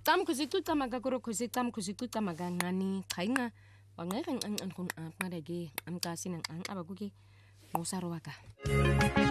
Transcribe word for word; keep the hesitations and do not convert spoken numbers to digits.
Cam kuzicuca makakuro kuzicam kuzicuca makancane cha wanqeqe ncancan khona apha ngeke amcasi nang abakuke ngosarwaka